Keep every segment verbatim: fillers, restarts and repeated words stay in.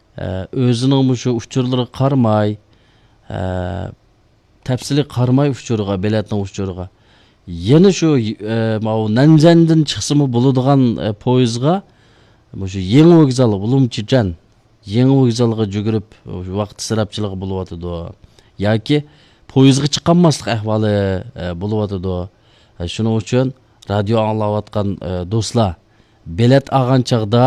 o'zining shu uchurlari qarmay, tafsili qarmay uchurga, biletning uchurga. Yana shu mau Nanjandan chiqsimi bo'ladigan poyezdga shu yangi vokzal Ulumchijan, yangi vokzalga yugurib vaqt isrofchiligi bo'lyotidi. Yoki poyezdga chiqolmaslik ahvoli bo'lyotidi. Shuning uchun radio anglayotgan do'stlar, bilet olgan chaqda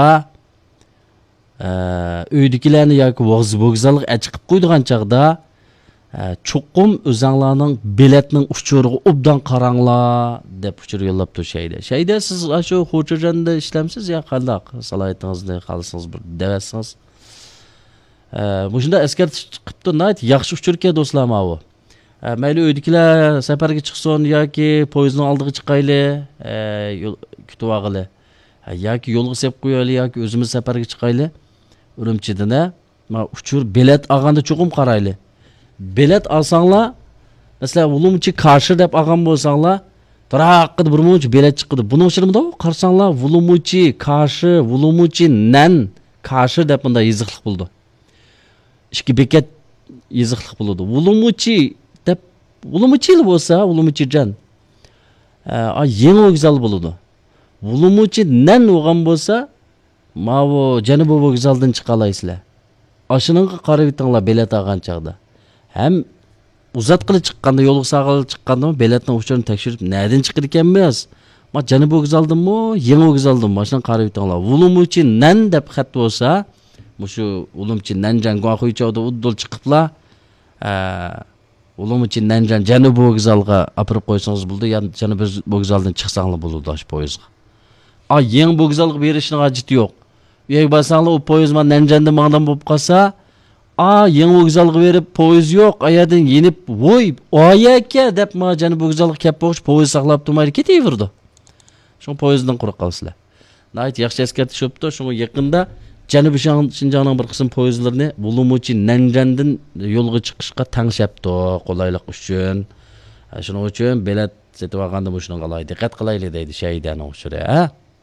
uydagilarni yoki vokzalga chiqib qo'ydigan chaqda chuqum o'zinglarning biletning uchuriga obdan qaranglar deb uchur yo'llab turishaydi. Shayda siz shu Xo'jajanda ishlamsiz ya qandaq salohiyatingizni qilsangiz bir devasangiz. Bu shunda eskartish qilibdi, nayt yaxshi uchurga do'stlar mavu. Mayli uydagilar safarga chiqsin yoki poyezdning oldiga chiqayli, kutib olg'ili. Yoki yo'lga sep qo'yayli yoki o'zimiz safarga chiqayli. Urumchidan ma uchur bilet olganda chuqum qarayli. Bilet alsanglar, mesela Ulumchi qarshi deb olgan bo'lsanglar, taraqqid bir muncha bilet chiqdi. Buning uchunmi qarsanglar Ulumchi qarshi, Ulumchi nan qarshi deb bunda yiziqlik bo'ldi. Ikki bekat yiziqlik bo'ldi. Ulumchi deb Ulumchi bo'lsa, Ulumchijan. A yangi vokzal bo'ldi. Ulumchi nan bo'lgan bo'lsa, mavo Janubiy vokzaldan chiqalaysizlar. Ashuningga qarab o'tinglar bilet olgan chaqda. Hem uzatqılı çıqqanda, yo'lga sağılı çıqqanda biletning uchurini tekshirib, nereden chiqdi ekanmiz? Ma Janubiy vokzaldimi, yangi vokzaldimi? Mashina qarab o'tinglar. Ulumchi nan deb xat bo'lsa, mushu Ulumchi Nanjan Guaxuychowda uddul chiqiblar. Ulumchi Nanjan Janubiy vokzalga apirib qo'ysangiz bo'ldi, ya'ni Janubiy vokzaldan chiqsanglar bo'ladi ash poyezdga. A yangi vokzalga berishning hojati yo'q. Yo'q bo'lsanglar u poyezd ma Nanjanda mangdan bo'lib qolsa, a yangi vokzalga berib poyezd yo'q, ayadan yenib, voy, oyaka deb ma Janubiy vokzalga kelib qo'yish, poyezd saqlab turmaydi, ketaverdi. Shu poyezddan quruq qolsizlar. Nayt yaxshi eskartish o'pdi, shunga yaqinda Janubiy Shinjongning bir qism poyezdlarini Ulumchi Nanjandan yo'lga chiqishga tanglashibdi, qulaylik uchun. Shuning uchun bilet setib olganda shunga qalay diqqat qilaylik deydi Shaydaning uchuri, ha?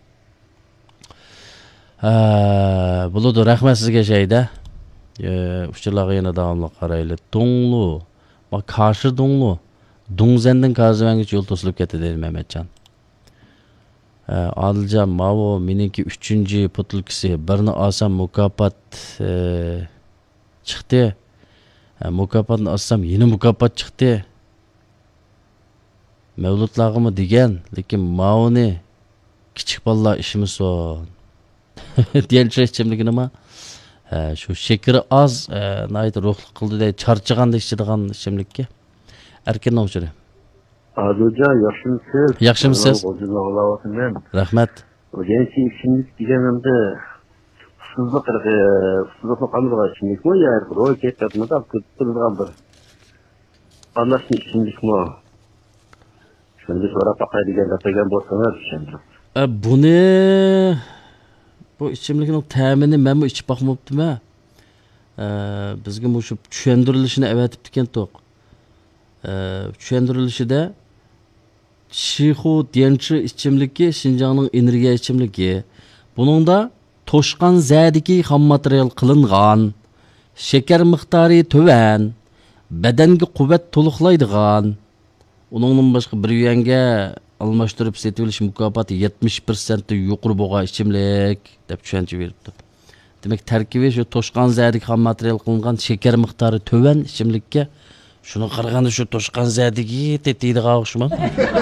Ha, bo'ladi, rahmat sizga Shayda. Uchurlarga yana davomli qarayli. Donglu, ma qarshi Donglu. Dongzandan Kazivanga yo'l to'silib ketdi deydi Mehmetjon. Adiljon, mavo meniki uchinchi putlukisi. Birini olsam mukofot chiqdi. Mukofotni olsam yeni mukofot chiqdi. Mavludlarimi degan, lekin mavni kichik bolalar ishimiz son. Diyençleş chimligi nima? Shu shekeri az, nayt ruhliq qildi dey charchaganda ichadigan ichimlikka. Erkinning uchuri. Adiljon, yaxshimisiz? Yaxshimisiz? Rahmat. O'genchi ichimlik deganimda usuzlik qilib, usuzlikni qanday ichimlikmi yo ro'y ketadimi-da, turgan bir. Anlashni ichimlikmi? Shunda so'rab taqaydigan gapigan bo'lsangiz tushundim. Buni bu ichimlikning ta'mini men bu ichib boqmabdim-a. Bizga bu shu tushuntirilishini avatib ekan to'q. Tushuntirilishida Shixu Diyenchi ichimligi Xinjiangning energiya ichimligi. Buningda to'shqan zadiki xam material qilingan, shakar miqdori to'van, badanga quvvat to'liqlaydigan. Uningdan boshqa bir yuanga almashtirib setilish mukofoti yetmish foiz yuqori bo'lgan ichimlik deb tushuncha beribdi. Demak, tarkibi shu to'shqan zadik xam material qilingan, shakar miqdori to'van ichimlikka shuni qaraganda shu to'shqan zadigi tetiydigan o'xshamaydi.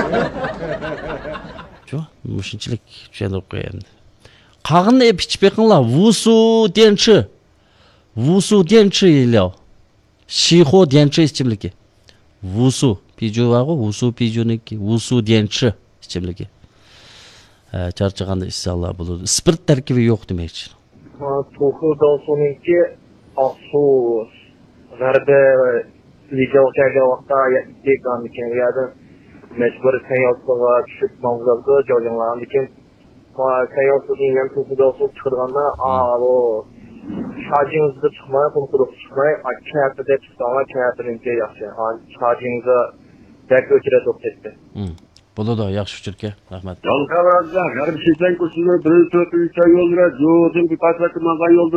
Shu, mushunchalik tushuntirib qo'yayman. Qag'inni ep ichib beqinglar, Wusu Diyenchi. Wusu Diyenchi yilao. Shixu Diyenchi ichimligi. Wusu Piju var o, Wusu Piju'niki, Wusu Diyenchi ichimligi. Charchaganda ishsizlar bo'ladi. Spirt tarkibi yo'q demoqchi. To'xu Donsu'niki oqsu g'arba videoga kelgan vaqtda yeganlikin ya'ni majbur sayyohlarga tushib mavzuga joylangan lekin sayyohlarning ham To'xu Donsu chiqarganda o chargingizda chiqmay, qo'lqulab chiqmay, akayatda chiqsanglar, akayatninki yaxshi. Chargingizda belki o'chirib o'tdi. Hmm. Bo'ladi, yaxshi uchurka. Rahmat. Yo'l qavarda, g'arb Shizang ko'chasida bir to'rt uch yo'llar, yo'ldan bir pasakka mangan yo'lda